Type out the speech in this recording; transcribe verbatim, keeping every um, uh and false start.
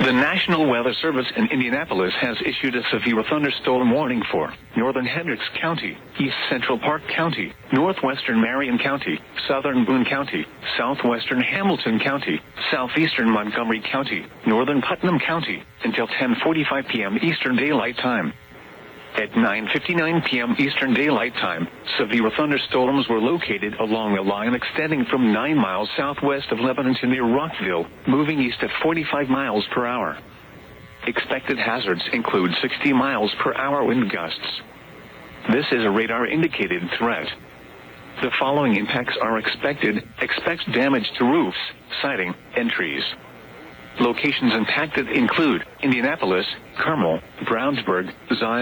The National Weather Service in Indianapolis has issued a severe thunderstorm warning for northern Hendricks County, east central Park County, northwestern Marion County, southern Boone County, southwestern Hamilton County, southeastern Montgomery County, northern Putnam County, until ten forty-five p.m. Eastern Daylight Time. At nine fifty-nine p.m. Eastern Daylight Time, severe thunderstorms were located along a line extending from nine miles southwest of Lebanon to near Rockville, moving east at forty-five miles per hour. Expected hazards include sixty miles per hour wind gusts. This is a radar-indicated threat. The following impacts are expected. Expect damage to roofs, siding, and trees. Locations impacted include Indianapolis, Carmel, Brownsburg, Zion,